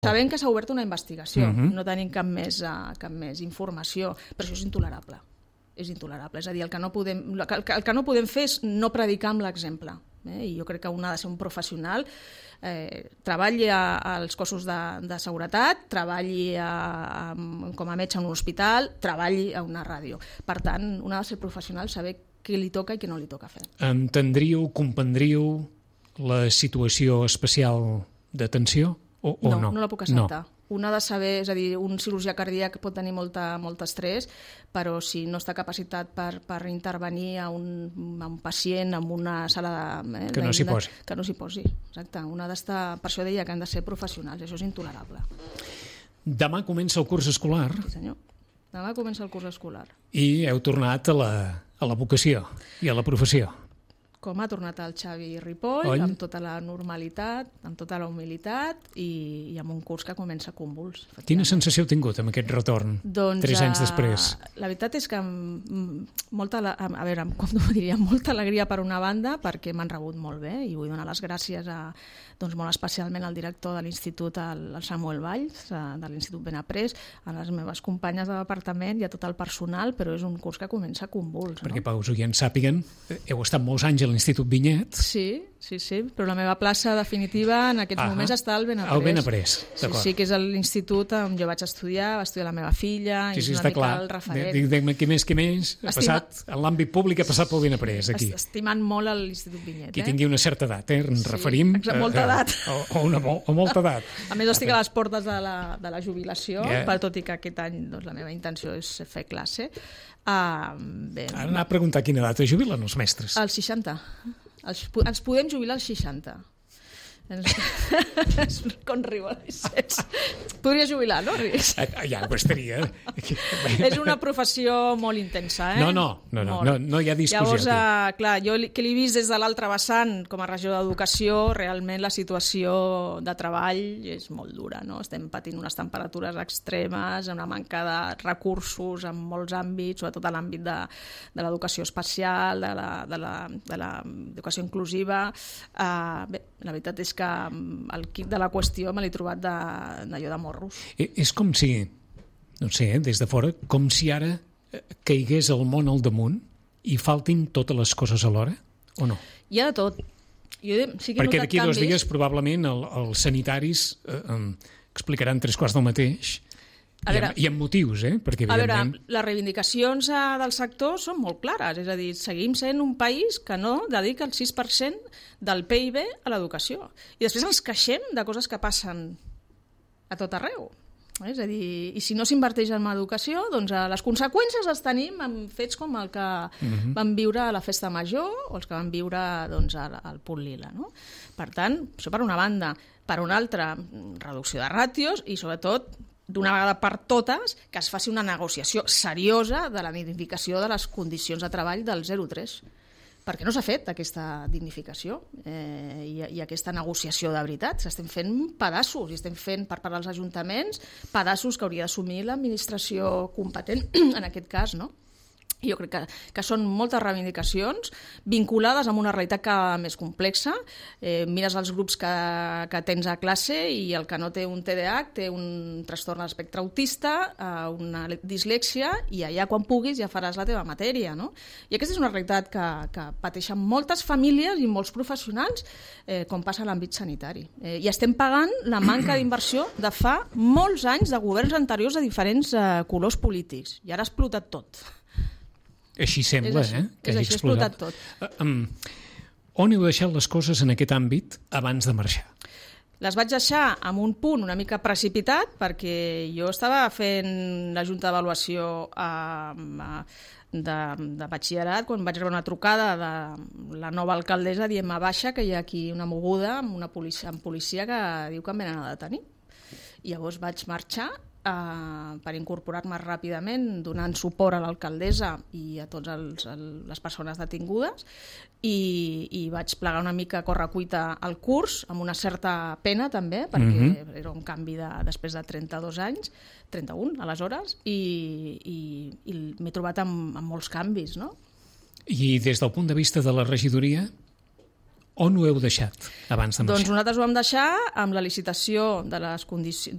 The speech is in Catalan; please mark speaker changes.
Speaker 1: Sabem que s'ha obert una investigació, no tenim cap més informació, però això és intolerable. És intolerable. És a dir, el que no podem fer és no predicar amb l'exemple. I jo crec que un ha de ser un professional, treballi als cossos de seguretat, treballi com a metge en un hospital, treballi a una ràdio. Per tant, un ha de ser professional, saber què li toca i què no li toca fer.
Speaker 2: Entendríeu, comprendríeu la situació especial d'atenció o no?
Speaker 1: No la puc acceptar. Un ha de saber, és a dir, un cirurgià cardíac pot tenir molt estrès, però si no està capacitat per intervenir a un pacient en una sala de...
Speaker 2: Que no s'hi posi.
Speaker 1: Que no s'hi posi, exacte. Un ha d'estar... Per això deia que han de ser professionals, això és intolerable.
Speaker 2: Demà comença el curs escolar.
Speaker 1: Sí, senyor. Demà comença el curs escolar.
Speaker 2: I heu tornat a la vocació i a la professió.
Speaker 1: Com ha tornat el Xavi Ripoll, amb tota la normalitat, amb tota la humilitat i amb un curs que comença convuls.
Speaker 2: Quina sensació heu tingut amb aquest retorn, 3 anys després?
Speaker 1: La veritat és que molta alegria per una banda, perquè m'han rebut molt bé i vull donar les gràcies molt especialment al director de l'institut, el Samuel Valls, de l'Institut Benaprés, a les meves companyes de departament i a tot el personal, però és un curs que comença convuls.
Speaker 2: Perquè, Pau, que ens sàpiguen, heu estat molts anys a l'Institut Vinyet.
Speaker 1: Sí, però la meva plaça definitiva en aquests moments està al Benaprés.
Speaker 2: Al Benaprés, d'acord.
Speaker 1: Sí, que és l'institut on jo vaig estudiar, va estudiar la meva filla, i és una mica el referent.
Speaker 2: Digue'm qui més, ha passat en l'àmbit públic, ha passat pel Benaprés, aquí.
Speaker 1: Estimant molt l'Institut Vinyet.
Speaker 2: Qui tingui una certa edat, ens referim...
Speaker 1: Molta edat.
Speaker 2: O molta edat.
Speaker 1: A més, estic a les portes de la jubilació, tot i que aquest any la meva intenció és fer classe.
Speaker 2: Ara anar a preguntar quina edat es jubilen els mestres.
Speaker 1: Als 60. Ens podem jubilar als 60. Com riu el Vicenç. Podria jubilar, no?
Speaker 2: Ja ho estaria.
Speaker 1: És una professió molt intensa,
Speaker 2: No hi ha discussió.
Speaker 1: Llavors, clar, jo que l'he vist des de l'altre vessant com a regió d'educació, realment la situació de treball és molt dura, no? Estem patint unes temperatures extremes, una manca de recursos en molts àmbits, sobretot en l'àmbit de l'educació especial, de l'educació inclusiva. Bé, la veritat és que el quid de la qüestió me l'he trobat d'allò de morros.
Speaker 2: És com si, no sé, des de fora, com si ara caigués el món al damunt i faltin totes les coses alhora, o no?
Speaker 1: Hi ha de tot.
Speaker 2: Perquè d'aquí 2 dies probablement els sanitaris explicaran 3 quarts del mateix. I amb motius, perquè evidentment...
Speaker 1: Les reivindicacions del sector són molt clares, és a dir, seguim sent un país que no dedica el 6% del PIB a l'educació. I després ens queixem de coses que passen a tot arreu. És a dir, i si no s'inverteix en educació, doncs les conseqüències les tenim en fets com el que vam viure a la Festa Major o els que vam viure al Punt Lila. No? Per tant, això per una banda. Per una altra, reducció de ràtios i, sobretot, d'una vegada per totes, que es faci una negociació seriosa de la dignificació de les condicions de treball del 0-3. Perquè no s'ha fet aquesta dignificació i aquesta negociació de veritat. S'estem fent pedaços i estem fent per part dels ajuntaments pedaços que hauria d'assumir l'administració competent, en aquest cas, no? I jo crec que són moltes reivindicacions vinculades amb una realitat cada més complexa. Mires els grups que tens a classe i el que no té un TDAH té un trastorn de l'espectre autista, una dislèxia, i allà quan puguis ja faràs la teva matèria, no? I aquesta és una realitat que pateixen moltes famílies i molts professionals, com passa a l'àmbit sanitari. I estem pagant la manca d'inversió de fa molts anys de governs anteriors de diferents colors polítics. I ara ha explotat tot.
Speaker 2: Així sembla, que hagi explotat
Speaker 1: tot.
Speaker 2: On heu deixat les coses en aquest àmbit abans de marxar?
Speaker 1: Les vaig deixar en un punt una mica precipitat perquè jo estava fent la junta d'avaluació de batxillerat quan vaig rebre una trucada de la nova alcaldessa dient-me baixa que hi ha aquí una moguda amb policia que diu que em venen a detenir. I llavors vaig marxar per incorporar-me ràpidament, donant suport a l'alcaldessa i a totes les persones detingudes, i vaig plegar una mica a correcuita al curs, amb una certa pena també, perquè era un canvi després de 32 anys, 31 aleshores, i m'he trobat amb molts canvis, no?
Speaker 2: I des del punt de vista de la regidoria, On ho heu deixat abans de marxar?
Speaker 1: Doncs nosaltres ho vam deixar amb la licitació de